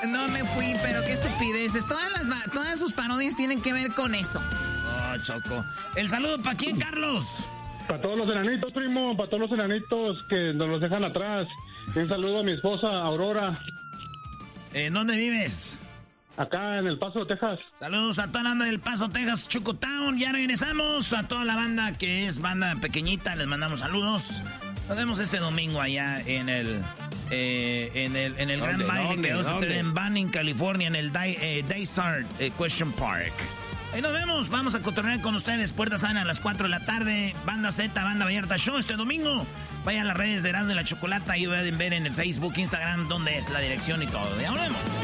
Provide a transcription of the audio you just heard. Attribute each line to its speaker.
Speaker 1: No me fui, pero qué estupideces. Todas sus parodias tienen que ver con eso.
Speaker 2: Oh, Choco. ¿El saludo para quién, Carlos?
Speaker 3: Para todos los enanitos, primo, para todos los enanitos que nos los dejan atrás. Un saludo a mi esposa, Aurora.
Speaker 2: ¿Dónde vives?
Speaker 3: Acá en El Paso, Texas.
Speaker 2: Saludos a toda la banda del Paso, Texas, Chocotown. Ya regresamos. A toda la banda que es banda pequeñita, les mandamos saludos. Nos vemos este domingo allá en el Grand Baile que vamos a tener en Banning, California, en el Daystar Question Park. Ahí nos vemos, vamos a cotorrear con ustedes. Puertas abren a las 4 de la tarde. Banda Z, Banda Vallarta Show este domingo. Vayan a las redes de Erasmo y la Chocolata y pueden ver en el Facebook, Instagram, dónde es la dirección y todo. Ya nos vemos.